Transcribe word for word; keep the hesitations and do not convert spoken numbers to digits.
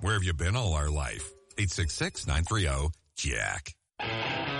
Where have you been all our life? eight six six, nine three zero, Jack.